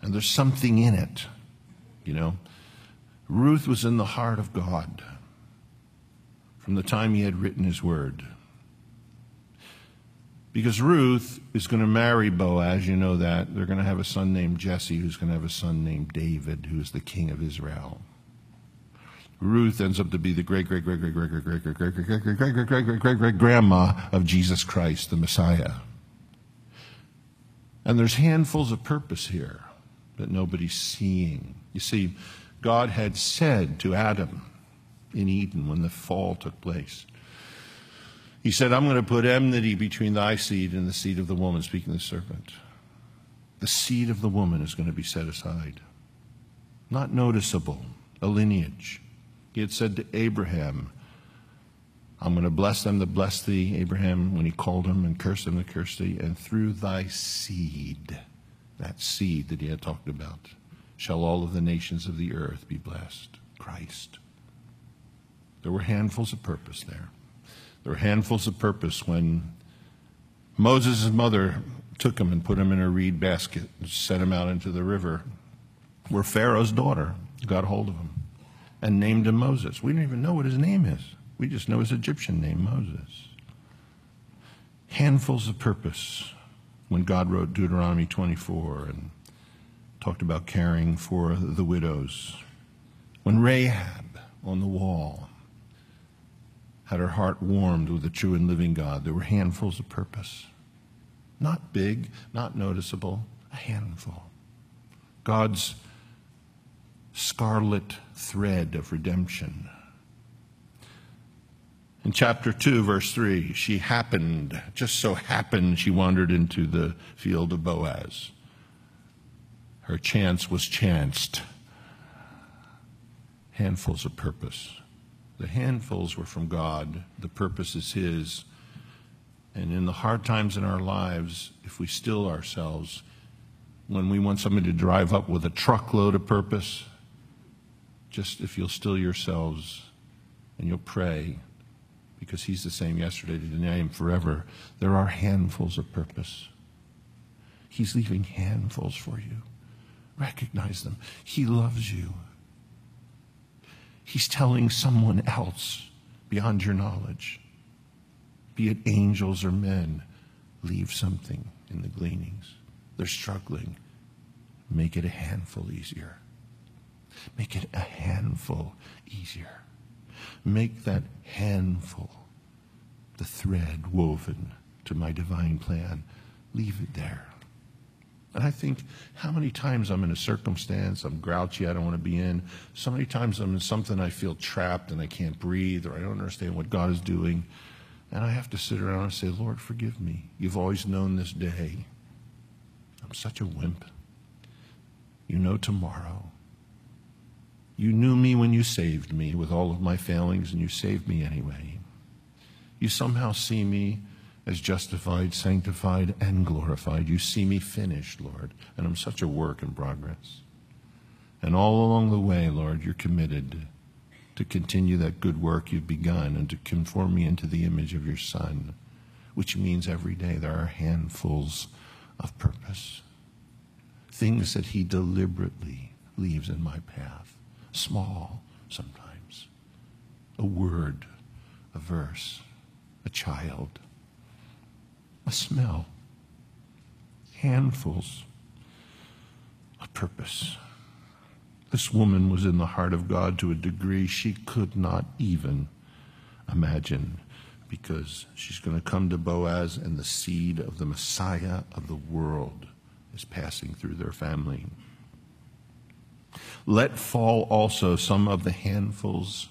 And there's something in it, you know. Ruth was in the heart of God from the time he had written his word. Because Ruth is going to marry Boaz, you know that. They're going to have a son named Jesse, who's going to have a son named David, who is the king of Israel. Ruth ends up to be the great-great-great-great-great-great-great-great-great-great-great-great-grandma of Jesus Christ, the Messiah. And there's handfuls of purpose here that nobody's seeing. You see, God had said to Adam in Eden when the fall took place, he said, I'm going to put enmity between thy seed and the seed of the woman, speaking to the serpent. The seed of the woman is going to be set aside. Not noticeable, a lineage. He had said to Abraham, I'm going to bless them that bless thee, Abraham, when he called him, and curse them that curse thee, and through thy seed, that seed that he had talked about, shall all of the nations of the earth be blessed. Christ. There were handfuls of purpose there. There were handfuls of purpose when Moses' mother took him and put him in a reed basket and set him out into the river, where Pharaoh's daughter got hold of him and named him Moses. We don't even know what his name is. We just know his Egyptian name, Moses. Handfuls of purpose when God wrote Deuteronomy 24 and talked about caring for the widows. When Rahab on the wall had her heart warmed with the true and living God, there were handfuls of purpose. Not big, not noticeable, a handful. God's scarlet thread of redemption. In chapter 2, verse 3, just so happened, she wandered into the field of Boaz. Her chance was chanced. Handfuls of purpose. The handfuls were from God. The purpose is his. And in the hard times in our lives, if we still ourselves, when we want somebody to drive up with a truckload of purpose, just if you'll still yourselves and you'll pray, because he's the same yesterday, today, and forever, there are handfuls of purpose. He's leaving handfuls for you. Recognize them. He loves you. He's telling someone else beyond your knowledge, be it angels or men, leave something in the gleanings. They're struggling. Make it a handful easier. Make it a handful easier. Make that handful the thread woven to my divine plan. Leave it there. And I think how many times I'm in a circumstance I'm grouchy, I don't want to be in. So many times I'm in something I feel trapped and I can't breathe, or I don't understand what God is doing. And I have to sit around and say, Lord, forgive me. You've always known this day. I'm such a wimp. You know tomorrow. You knew me when you saved me with all of my failings, and you saved me anyway. You somehow see me as justified, sanctified, and glorified. You see me finished, Lord, and I'm such a work in progress. And all along the way, Lord, you're committed to continue that good work you've begun and to conform me into the image of your Son, which means every day there are handfuls of purpose, things that he deliberately leaves in my path, small sometimes, a word, a verse, a child, a smell, handfuls of purpose. This woman was in the heart of God to a degree she could not even imagine, because she's going to come to Boaz, and the seed of the Messiah of the world is passing through their family. Let fall also some of the handfuls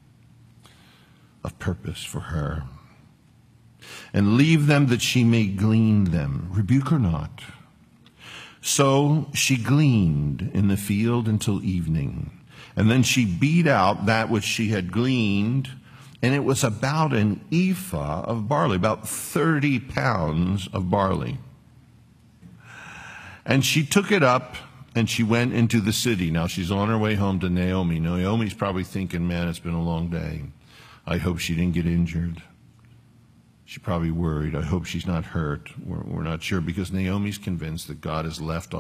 of purpose for her, and leave them that she may glean them. Rebuke her not. So she gleaned in the field until evening, and then she beat out that which she had gleaned, and it was about an ephah of barley, about 30 pounds of barley. And she took it up, and she went into the city. Now she's on her way home to Naomi. Naomi's probably thinking, man, it's been a long day. I hope she didn't get injured. She's probably worried. I hope she's not hurt. We're not sure, because Naomi's convinced that God has left